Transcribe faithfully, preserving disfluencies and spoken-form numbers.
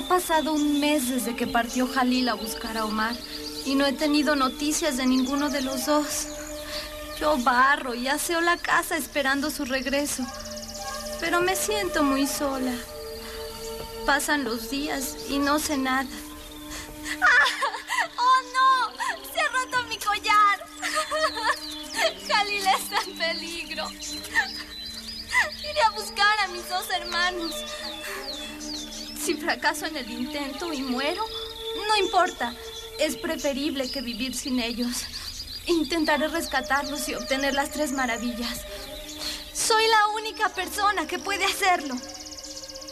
pasado un mes desde que partió Jalil a buscar a Omar y no he tenido noticias de ninguno de los dos. Yo barro y aseo la casa esperando su regreso, pero me siento muy sola. Pasan los días y no sé nada. ¡Ah! ¡Oh, no! ¡Se ha roto mi collar! Jalil está en peligro. Iré a buscar a mis dos hermanos. Si fracaso en el intento y muero, no importa. Es preferible que vivir sin ellos. Intentaré rescatarlos y obtener las tres maravillas. Soy la única persona que puede hacerlo.